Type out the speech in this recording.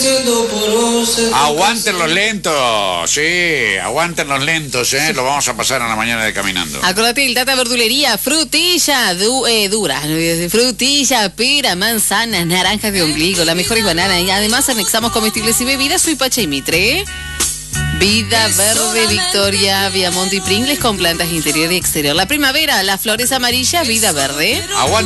Aguanten los lentos, sí, aguanten los lentos, lo vamos a pasar a la mañana de Caminando. Acordate el Tata Verdulería, frutilla dura, frutilla, pera, manzanas, naranjas de ombligo, las mejores bananas y además anexamos comestibles y bebidas. Soy Pacha y Mitre. Vida Verde, Victoria, Viamonte y Pringles con plantas interior y exterior. La primavera, las flores amarillas, Vida Verde. Aguanten